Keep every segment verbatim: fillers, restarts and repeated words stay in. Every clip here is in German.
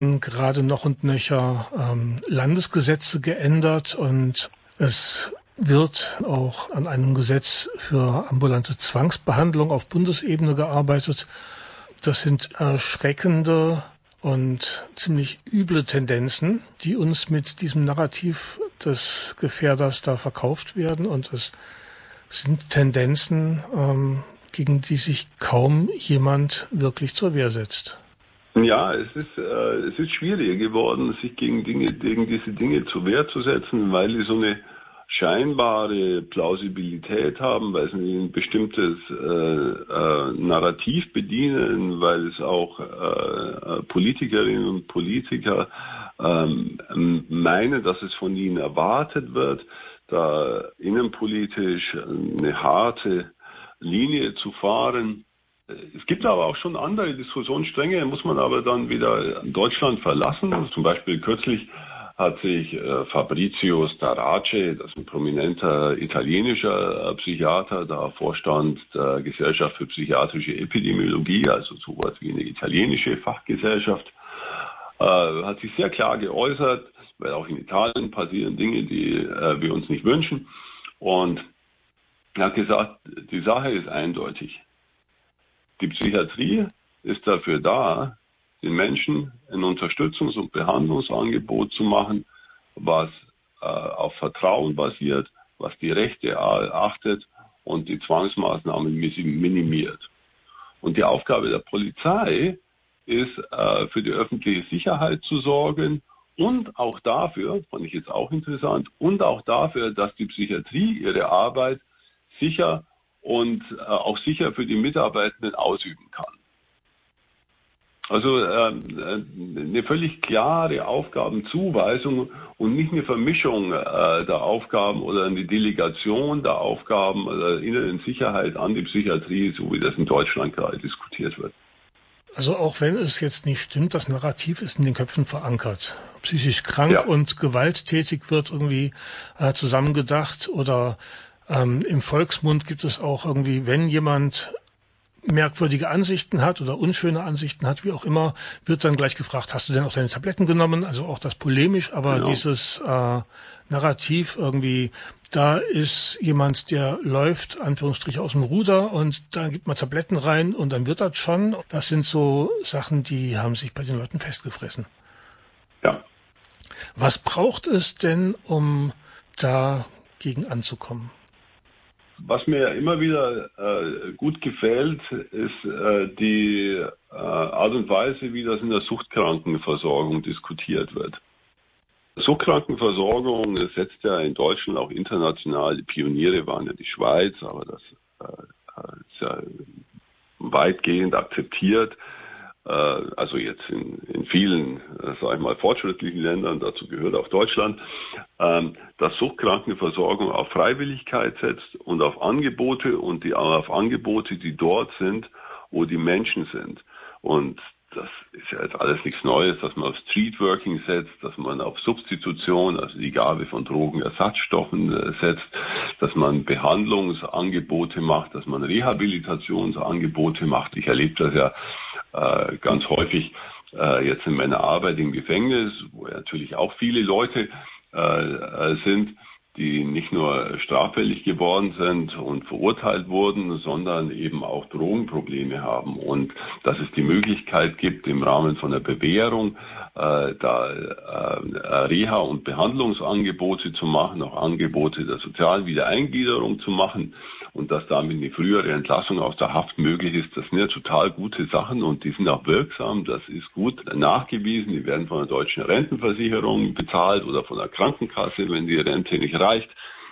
gerade noch und nöcher ähm, Landesgesetze geändert und es wird auch an einem Gesetz für ambulante Zwangsbehandlung auf Bundesebene gearbeitet. Das sind erschreckende und ziemlich üble Tendenzen, die uns mit diesem Narrativ des Gefährders da verkauft werden. Und es sind Tendenzen, ähm, gegen die sich kaum jemand wirklich zur Wehr setzt. Ja, es ist, äh, es ist schwieriger geworden, sich gegen Dinge, gegen diese Dinge zur Wehr zu setzen, weil die so eine scheinbare Plausibilität haben, weil sie ein bestimmtes äh, äh, Narrativ bedienen, weil es auch äh, Politikerinnen und Politiker ähm, meinen, dass es von ihnen erwartet wird, da innenpolitisch eine harte Linie zu fahren. Es gibt aber auch schon andere Diskussionsstränge, muss man aber dann wieder Deutschland verlassen. Zum Beispiel kürzlich hat sich äh, Fabrizio Starace, das ist ein prominenter italienischer äh, Psychiater, da Vorstand der Gesellschaft für psychiatrische Epidemiologie, also sowas wie eine italienische Fachgesellschaft, äh, hat sich sehr klar geäußert, weil auch in Italien passieren Dinge, die äh, wir uns nicht wünschen. Und er hat gesagt, die Sache ist eindeutig. Die Psychiatrie ist dafür da, den Menschen ein Unterstützungs- und Behandlungsangebot zu machen, was äh, auf Vertrauen basiert, was die Rechte achtet und die Zwangsmaßnahmen minimiert. Und die Aufgabe der Polizei ist, äh, für die öffentliche Sicherheit zu sorgen und auch dafür, fand ich jetzt auch interessant, und auch dafür, dass die Psychiatrie ihre Arbeit sicher und äh, auch sicher für die Mitarbeitenden ausüben kann. Also äh, eine völlig klare Aufgabenzuweisung und nicht eine Vermischung äh, der Aufgaben oder eine Delegation der Aufgaben der inneren Sicherheit an die Psychiatrie, so wie das in Deutschland gerade diskutiert wird. Also auch wenn es jetzt nicht stimmt, das Narrativ ist in den Köpfen verankert. Psychisch krank Ja. und gewalttätig wird irgendwie äh, zusammengedacht oder ähm, im Volksmund gibt es auch irgendwie, wenn jemand merkwürdige Ansichten hat oder unschöne Ansichten hat, wie auch immer, wird dann gleich gefragt, hast du denn auch deine Tabletten genommen? Also auch das polemisch, aber Genau. dieses äh, Narrativ irgendwie, da ist jemand, der läuft, Anführungsstriche, aus dem Ruder und da gibt man Tabletten rein und dann wird das schon. Das sind so Sachen, die haben sich bei den Leuten festgefressen. Ja. Was braucht es denn, um dagegen anzukommen? Was mir immer wieder äh, gut gefällt, ist äh, die äh, Art und Weise, wie das in der Suchtkrankenversorgung diskutiert wird. Suchtkrankenversorgung setzt ja in Deutschland auch international, die Pioniere waren ja die Schweiz, aber das äh, ist ja weitgehend akzeptiert. Also jetzt in, in vielen, sage ich mal, fortschrittlichen Ländern, dazu gehört auch Deutschland, dass Suchtkrankenversorgung auf Freiwilligkeit setzt und auf Angebote und die auf Angebote, die dort sind, wo die Menschen sind. Und das ist ja jetzt alles nichts Neues, dass man auf Streetworking setzt, dass man auf Substitution, also die Gabe von Drogenersatzstoffen setzt, dass man Behandlungsangebote macht, dass man Rehabilitationsangebote macht. Ich erlebe das ja äh, ganz häufig äh, jetzt in meiner Arbeit im Gefängnis, wo ja natürlich auch viele Leute äh, sind, die nicht nur straffällig geworden sind und verurteilt wurden, sondern eben auch Drogenprobleme haben. Und dass es die Möglichkeit gibt, im Rahmen von einer Bewährung äh, da äh, Reha- und Behandlungsangebote zu machen, auch Angebote der sozialen Wiedereingliederung zu machen und dass damit eine frühere Entlassung aus der Haft möglich ist, das sind ja total gute Sachen und die sind auch wirksam, das ist gut nachgewiesen, die werden von der deutschen Rentenversicherung bezahlt oder von der Krankenkasse, wenn die Rente nicht reicht.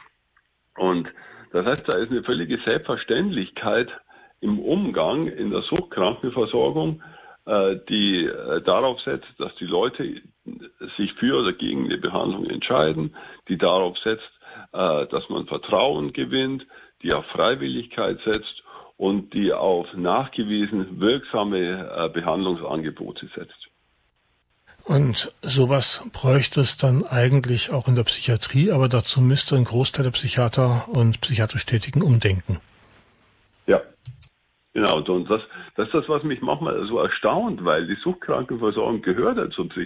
Und das heißt, da ist eine völlige Selbstverständlichkeit im Umgang in der Suchtkrankenversorgung, äh, die äh, darauf setzt, dass die Leute sich für oder gegen eine Behandlung entscheiden, die darauf setzt, äh, dass man Vertrauen gewinnt, die auf Freiwilligkeit setzt und die auf nachgewiesen wirksame äh, Behandlungsangebote setzt. Und sowas bräuchte es dann eigentlich auch in der Psychiatrie, aber dazu müsste ein Großteil der Psychiater und psychiatrisch Tätigen umdenken. Ja, genau. Und das, das ist das, was mich manchmal so erstaunt, weil die Suchtkrankenversorgung gehört ja zur Psychiatrie.